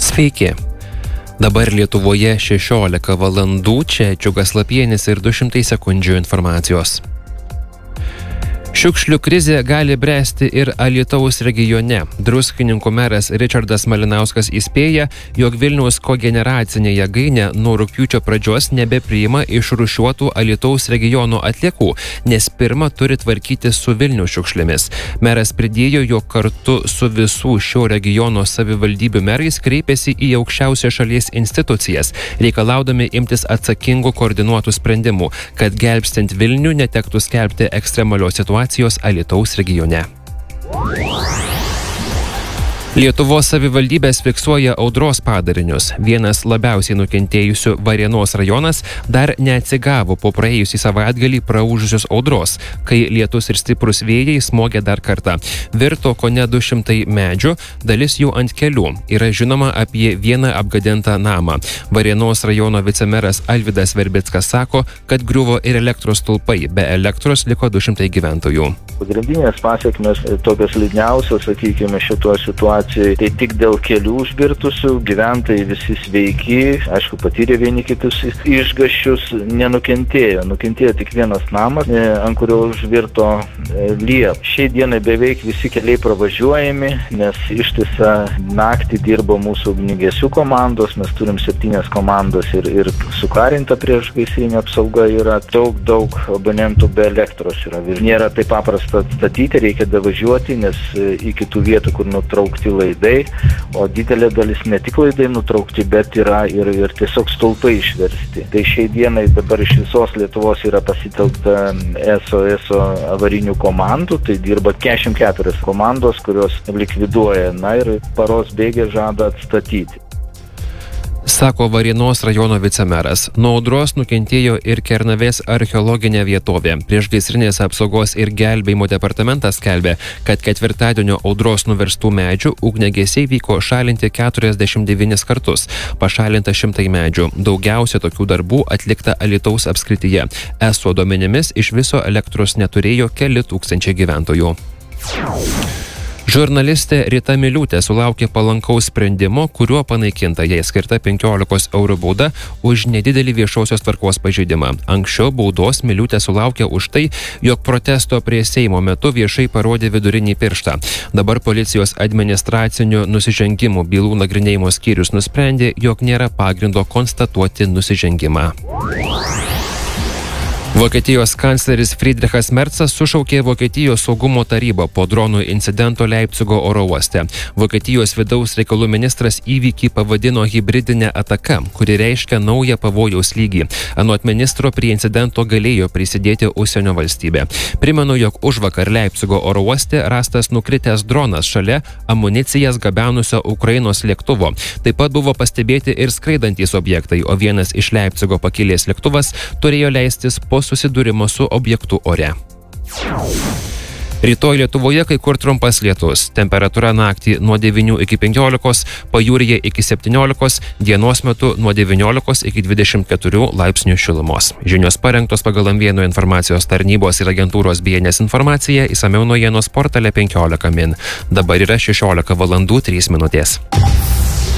Sveiki. Dabar Lietuvoje 16 valandų, čia Džiugas Lapienis ir 200 sekundžių informacijos. Šiukšlių krizė gali bręsti ir Alytaus regione. Druskininkų meras Ričardas Malinauskas įspėja, jog Vilniaus kogeneracinė jėgainė nuo rugpjūčio pradžios nebepriima išrūšiuotų Alytaus regiono atliekų, nes pirma turi tvarkyti su Vilniaus šiukšlėmis. Meras pridėjo, jog kartu su visų šio regiono savivaldybių merais kreipėsi į aukščiausią šalies institucijas, reikalaudami imtis atsakingų koordinuotų sprendimų, kad gelbstint Vilnių netektų skelbti ekstremalios situacijos Alytaus regione. Lietuvos savivaldybės fiksuoja audros padarinius. Vienas labiausiai nukentėjusių Varėnos rajonas dar neatsigavo po praėjusį savaitgalį praūžusios audros, kai lietus ir stiprus vėjai smogė dar kartą. Virto kone 200 medžių, dalis jų ant kelių. Yra žinoma apie vieną apgadintą namą. Varėnos rajono vicemeras Alvydas Verbickas sako, kad griuvo ir elektros stulpai. Be elektros liko 200 gyventojų. Pagrindinės pasiekmes tokios liūdniausios, sakykime, šituo situacijai, tai tik dėl kelių užvirtusių, gyventojai visi sveiki, aišku, patyrė vieni kitus išgąsčius, nenukentėjo. Nukentėjo tik vienas namas, ant kurio užvirto liepa. Šiai dienai beveik visi keliai pravažiuojami, nes ištisą naktį dirbo mūsų ugniagesių komandos, mes turim 7 komandos ir sukarinta priešgaisrinė apsauga yra, daug abonentų be elektros yra. Nėra taip paprasta atstatyti, reikia davažiuoti, nes iki tų vietų, kur nutraukti laidai, o didelė dalis ne tik laidai nutraukti, bet yra ir tiesiog stulpai išversti. Tai šiai dienai dabar iš visos Lietuvos yra pasitelkta SOS avarinių komandų, tai dirba 44 komandos, kurios likviduoja, ir paros bėgė žada atstatyti. Sako Varėnos rajono vicemeras. Nuo audros nukentėjo ir Kernavės archeologinė vietovė. Priešgaisrinės apsaugos ir gelbėjimo departamentas skelbė, kad ketvirtadienio audros nuverstų medžių ugniagesiai vyko šalinti 49 kartus. Pašalinta 100 medžių. Daugiausia tokių darbų atlikta Alytaus apskrityje. ESO duomenimis iš viso elektros neturėjo keli tūkstančiai gyventojų. Žurnalistė Rita Miliūtė sulaukė palankaus sprendimo, kuriuo panaikinta jai skirta 15 eurų bauda už nedidelį viešosios tvarkos pažeidimą. Anksčiau baudos Miliūtė sulaukė už tai, jog protesto prie Seimo metu viešai parodė vidurinį pirštą. Dabar policijos administracinių nusižengimų bylų nagrinėjimo skyrius nusprendė, jog nėra pagrindo konstatuoti nusižengimą. Vokietijos kancleris Friedrichas Mercas sušaukė Vokietijos saugumo tarybą po dronų incidento Leipcigo oro uoste. Vokietijos vidaus reikalų ministras įvykį pavadino hibridinę ataką, kuri reiškia naują pavojaus lygį. Anot ministro prie incidento galėjo prisidėti užsienio valstybė. Primenu, jog užvakar Leipcigo oro uoste rastas nukritęs dronas šalia amunicijas gabenusio Ukrainos lėktuvo. Taip pat buvo pastebėti ir skraidantys objektai, o vienas iš Leipcigo pakilęs lėktuvas turėjo leistis po susidūrimo su objektu ore. Rytoj Lietuvoje kai kur trumpas lietus. Temperatūra naktį nuo 9 iki 15, pajūryje iki 17, dienos metu nuo 19 iki 24 laipsnių šilumos. Žinios parengtos pagal Amvieno informacijos tarnybos ir agentūros BNS informaciją, išsamiau naujienos portale 15 min. Dabar yra 16 valandų 3 minutės.